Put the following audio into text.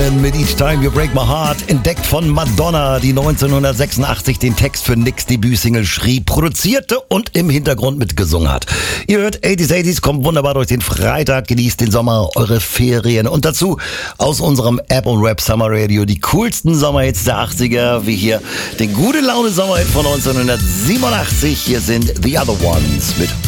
Woman mit Each Time You Break My Heart, entdeckt von Madonna, die 1986 den Text für Nicks Debütsingle schrieb, produzierte und im Hintergrund mitgesungen hat. Ihr hört 80s, kommt wunderbar durch den Freitag, genießt den Sommer, eure Ferien und dazu aus unserem Apple Rap Summer Radio die coolsten Sommerhits der 80er, wie hier den gute Laune Sommerhit von 1987. Hier sind The Other Ones mit